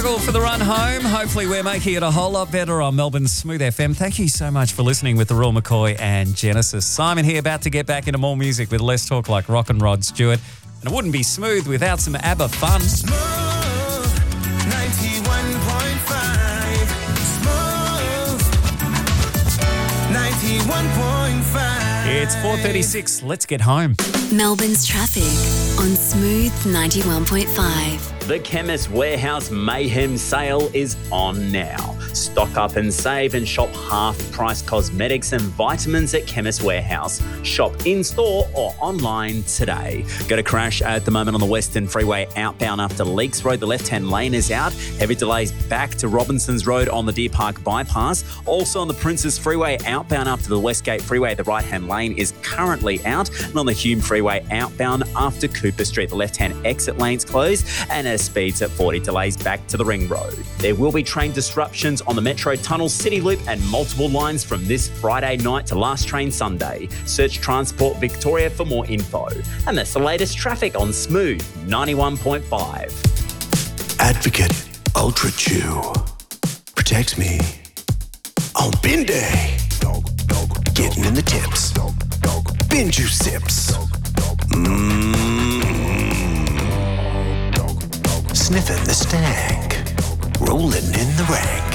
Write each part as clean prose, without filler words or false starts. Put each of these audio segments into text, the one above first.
struggle for the run home. Hopefully we're making it a whole lot better on Melbourne's Smooth FM. Thank you so much for listening with the Royal McCoy and Genesis. Simon here, about to get back into more music with Let's Talk Like Rock and Rod Stewart. And it wouldn't be smooth without some ABBA fun. Smooth 91.5. Smooth 91.5. It's 4:36. Let's get home. Melbourne's traffic on Smooth 91.5. The Chemist Warehouse Mayhem sale is on now. Stock up and save and shop half-price cosmetics and vitamins at Chemist Warehouse. Shop in-store or online today. Got a crash at the moment on the Western Freeway outbound after Leakes Road. The left-hand lane is out. Heavy delays back to Robinsons Road on the Deer Park bypass. Also on the Princes Freeway outbound after the Westgate Freeway, the right-hand lane is currently out. And on the Hume Freeway outbound after Cooper Street, the left-hand exit lane's closed. And as speeds at 40, delays back to the Ring Road. There will be train disruptions on the Metro Tunnel, City Loop and multiple lines from this Friday night to last train Sunday. Search Transport Victoria for more info. And that's the latest traffic on Smooth 91.5. Advocate Ultra Chew protects me on bin day. Getting in the tips. Bin juice sips. Sniffing the stank, rolling in the rank,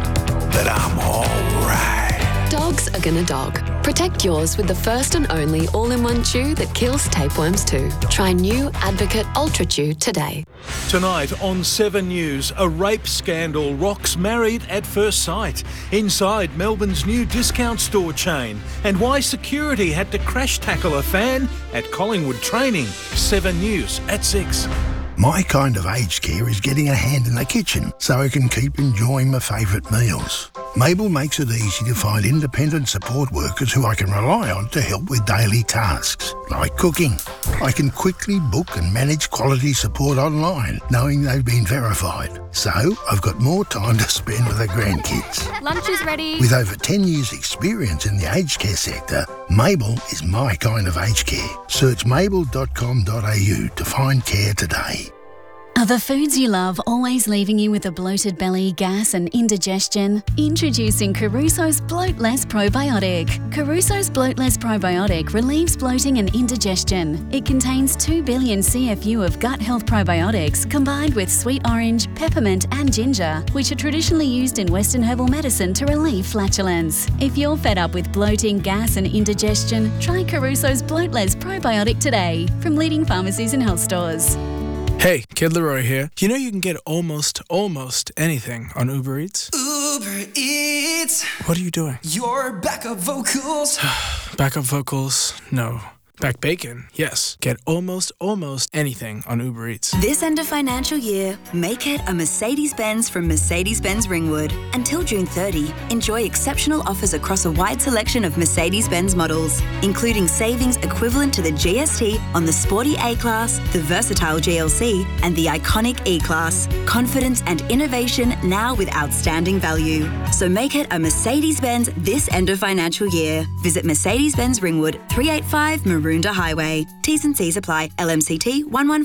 but I'm all right. Dogs are gonna dog. Protect yours with the first and only all-in-one chew that kills tapeworms too. Try new Advocate Ultra Chew today. Tonight on 7 News, a rape scandal rocks Married at First Sight inside Melbourne's new discount store chain, and why security had to crash tackle a fan at Collingwood training. 7 News at 6. My kind of aged care is getting a hand in the kitchen so I can keep enjoying my favourite meals. Mabel makes it easy to find independent support workers who I can rely on to help with daily tasks, like cooking. I can quickly book and manage quality support online, knowing they've been verified. So I've got more time to spend with the grandkids. Lunch is ready. With over 10 years' experience in the aged care sector, Mabel is my kind of aged care. Search mabel.com.au to find care today. Are the foods you love always leaving you with a bloated belly, gas and indigestion? Introducing Caruso's Bloat Less Probiotic. Caruso's Bloat Less Probiotic relieves bloating and indigestion. It contains 2 billion CFU of gut health probiotics combined with sweet orange, peppermint and ginger, which are traditionally used in Western herbal medicine to relieve flatulence. If you're fed up with bloating, gas and indigestion, try Caruso's Bloat Less Probiotic today from leading pharmacies and health stores. Hey, Kid Leroy here. You know you can get almost anything on Uber Eats? Uber Eats. What are you doing? Your backup vocals. Backup vocals? No. Back bacon? Yes. Get almost anything on Uber Eats. This end of financial year, make it a Mercedes-Benz from Mercedes-Benz Ringwood. Until June 30, enjoy exceptional offers across a wide selection of Mercedes-Benz models, including savings equivalent to the GST on the sporty A-Class, the versatile GLC, and the iconic E-Class. Confidence and innovation now with outstanding value. So make it a Mercedes-Benz this end of financial year. Visit Mercedes-Benz Ringwood, 385 Maroondah Highway. T's and C's apply. LMCT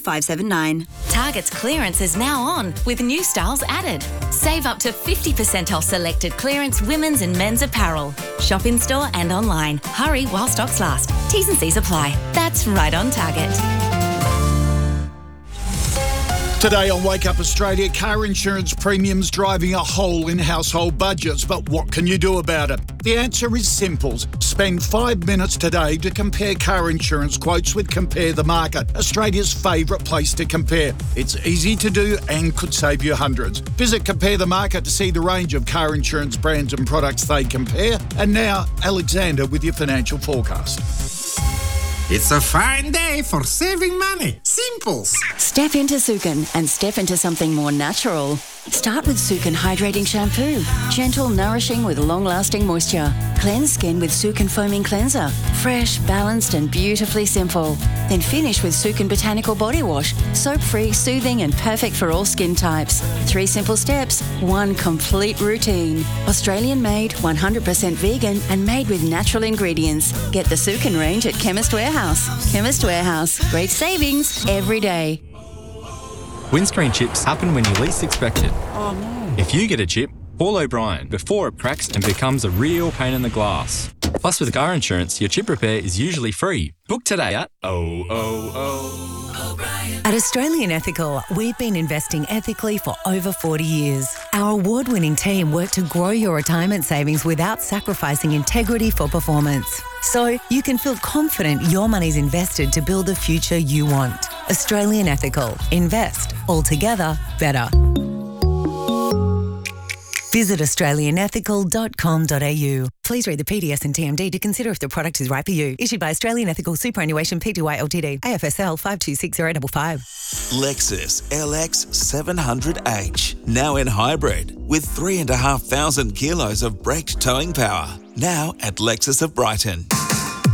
11579. Target's clearance is now on with new styles added. Save up to 50% off selected clearance women's and men's apparel. Shop in store and online. Hurry while stocks last. T's and C's apply. That's right on Target. Today on Wake Up Australia, car insurance premiums driving a hole in household budgets. But what can you do about it? The answer is simple. Spend 5 minutes today to compare car insurance quotes with Compare the Market, Australia's favourite place to compare. It's easy to do and could save you hundreds. Visit Compare the Market to see the range of car insurance brands and products they compare. And now, Alexander with your financial forecast. It's a fine day for saving money. Simple. Step into Sukin and step into something more natural. Start with Sukin Hydrating Shampoo. Gentle, nourishing with long-lasting moisture. Cleanse skin with Sukin Foaming Cleanser. Fresh, balanced and beautifully simple. Then finish with Sukin Botanical Body Wash. Soap-free, soothing and perfect for all skin types. 3 simple steps, 1 complete routine. Australian-made, 100% vegan and made with natural ingredients. Get the Sukin range at Chemist Warehouse. Chemist Warehouse. Great savings every day. Windscreen chips happen when you least expect it. Oh no. If you get a chip, call O'Brien before it cracks and becomes a real pain in the glass. Plus, with car insurance, your chip repair is usually free. Book today at At Australian Ethical, we've been investing ethically for over 40 years. Our award-winning team work to grow your retirement savings without sacrificing integrity for performance. So you can feel confident your money's invested to build the future you want. Australian Ethical. Invest. Altogether better. Visit australianethical.com.au. Please read the PDS and TMD to consider if the product is right for you. Issued by Australian Ethical Superannuation Pty Ltd. AFSL 5260055. Lexus LX 700H. Now in hybrid with 3,500 kilos of braked towing power. Now at Lexus of Brighton.